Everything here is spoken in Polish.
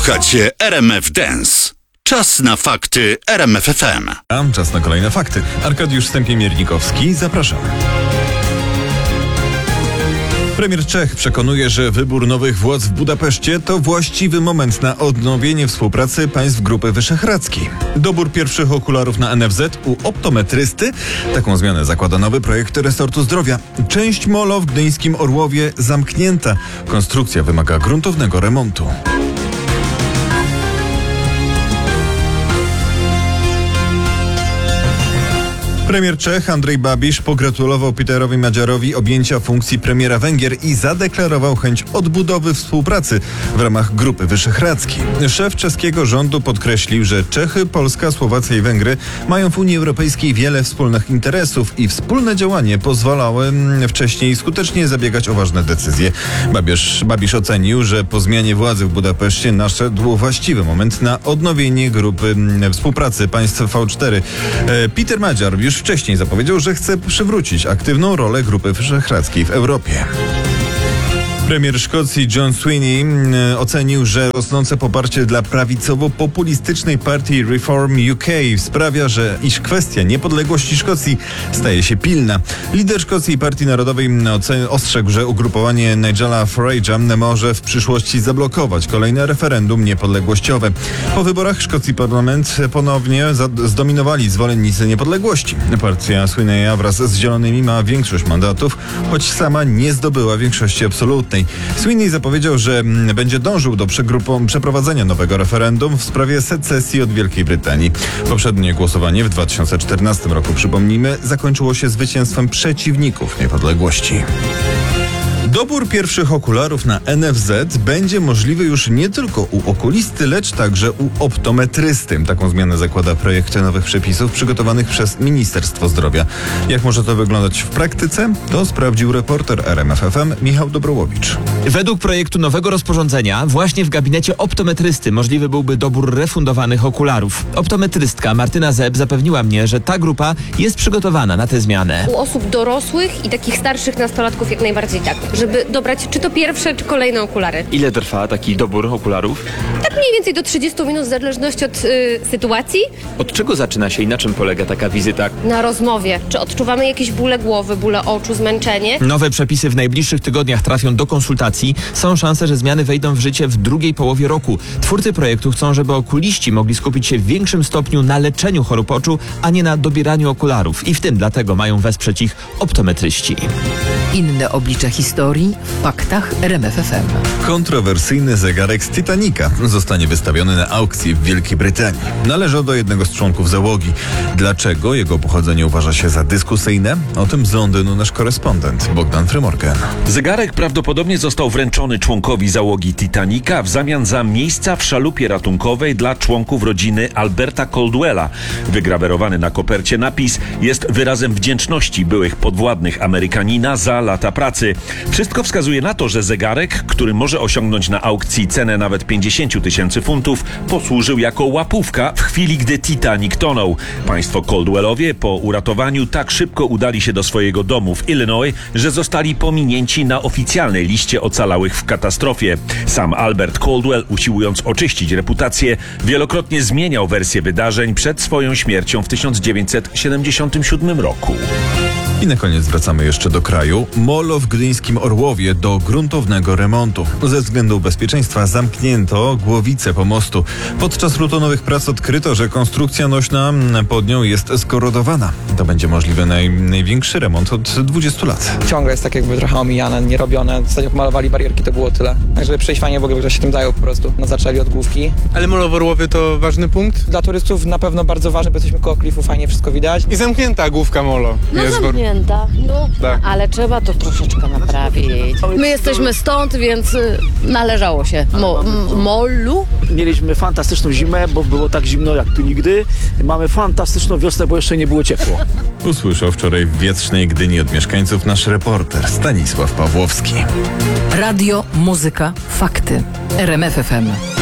Słuchacie RMF Dance. Czas na fakty RMF FM. Czas na kolejne fakty. Arkadiusz Stępień-Miernikowski, zapraszam. Premier Czech przekonuje, że wybór nowych władz w Budapeszcie to właściwy moment na odnowienie współpracy państw Grupy Wyszehradzkiej. Dobór pierwszych okularów na NFZ u optometrysty. Taką zmianę zakłada nowy projekt resortu zdrowia. Część molo w gdyńskim Orłowie zamknięta. Konstrukcja wymaga gruntownego remontu. Premier Czech Andrej Babiš pogratulował Peterowi Madziarowi objęcia funkcji premiera Węgier i zadeklarował chęć odbudowy współpracy w ramach Grupy Wyszehradzkiej. Szef czeskiego rządu podkreślił, że Czechy, Polska, Słowacja i Węgry mają w Unii Europejskiej wiele wspólnych interesów i wspólne działanie pozwalały wcześniej skutecznie zabiegać o ważne decyzje. Babiš ocenił, że po zmianie władzy w Budapeszcie nadszedł właściwy moment na odnowienie grupy współpracy państw V4. Peter Madziar już wcześniej zapowiedział, że chce przywrócić aktywną rolę Grupy Wyszehradzkiej w Europie. Premier Szkocji John Swinney ocenił, że rosnące poparcie dla prawicowo-populistycznej partii Reform UK sprawia, iż kwestia niepodległości Szkocji staje się pilna. Lider szkockiej Partii Narodowej ostrzegł, że ugrupowanie Nigela Farage'a może w przyszłości zablokować kolejne referendum niepodległościowe. Po wyborach szkocki parlament ponownie zdominowali zwolennicy niepodległości. Partia Swinneya wraz z Zielonymi ma większość mandatów, choć sama nie zdobyła większości absolutnej. Swinney zapowiedział, że będzie dążył do przeprowadzenia nowego referendum w sprawie secesji od Wielkiej Brytanii. Poprzednie głosowanie w 2014 roku, przypomnijmy, zakończyło się zwycięstwem przeciwników niepodległości. Dobór pierwszych okularów na NFZ będzie możliwy już nie tylko u okulisty, lecz także u optometrysty. Taką zmianę zakłada projekt nowych przepisów przygotowanych przez Ministerstwo Zdrowia. Jak może to wyglądać w praktyce? To sprawdził reporter RMF FM Michał Dobrołowicz. Według projektu nowego rozporządzenia właśnie w gabinecie optometrysty możliwy byłby dobór refundowanych okularów. Optometrystka Martyna Zeb zapewniła mnie, że ta grupa jest przygotowana na tę zmianę. U osób dorosłych i takich starszych nastolatków jak najbardziej tak, żeby dobrać czy to pierwsze, czy kolejne okulary. Ile trwa taki dobór okularów? Tak mniej więcej do 30 minut w zależności od sytuacji. Od czego zaczyna się i na czym polega taka wizyta? Na rozmowie. Czy odczuwamy jakieś bóle głowy, bóle oczu, zmęczenie? Nowe przepisy w najbliższych tygodniach trafią do konsultacji. Są szanse, że zmiany wejdą w życie w drugiej połowie roku. Twórcy projektu chcą, żeby okuliści mogli skupić się w większym stopniu na leczeniu chorób oczu, a nie na dobieraniu okularów. I w tym dlatego mają wesprzeć ich optometryści. Inne oblicze historii w faktach RMF FM. Kontrowersyjny zegarek z Titanica zostanie wystawiony na aukcji w Wielkiej Brytanii. Należał do jednego z członków załogi. Dlaczego jego pochodzenie uważa się za dyskusyjne? O tym z Londynu nasz korespondent Bogdan Frymorgan. Zegarek prawdopodobnie został wręczony członkowi załogi Titanica w zamian za miejsca w szalupie ratunkowej dla członków rodziny Alberta Caldwella. Wygrawerowany na kopercie napis jest wyrazem wdzięczności byłych podwładnych Amerykanina za lata pracy. Wszystko wskazuje na to, że zegarek, który może osiągnąć na aukcji cenę nawet 50 000 funtów, posłużył jako łapówka w chwili, gdy Titanic tonął. Państwo Caldwellowie po uratowaniu tak szybko udali się do swojego domu w Illinois, że zostali pominięci na oficjalnej liście ocalałych w katastrofie. Sam Albert Caldwell, usiłując oczyścić reputację, wielokrotnie zmieniał wersję wydarzeń przed swoją śmiercią w 1977 roku. I na koniec wracamy jeszcze do kraju. Molo w gdyńskim Orłowie do gruntownego remontu. Ze względu bezpieczeństwa zamknięto głowicę pomostu. Podczas rutynowych prac odkryto, że konstrukcja nośna pod nią jest skorodowana. To będzie możliwy największy remont od 20 lat. Ciągle jest tak jakby trochę omijane, nierobione. Ostatnio pomalowali barierki, to było tyle. Także przejść w ogóle, że się tym zajął po prostu. Zaczęli od główki. Ale molo w Orłowie to ważny punkt? Dla turystów na pewno bardzo ważny, bo jesteśmy koło klifu, fajnie wszystko widać. I zamknięta główka molo. No, tak. ale trzeba to troszeczkę naprawić. My jesteśmy stąd, więc należało się. Molu? Mieliśmy fantastyczną zimę, bo było tak zimno jak tu nigdy. Mamy fantastyczną wiosnę, bo jeszcze nie było ciepło. Usłyszał wczoraj w wietrznej Gdyni od mieszkańców nasz reporter Stanisław Pawłowski. Radio, muzyka, fakty. RMF FM.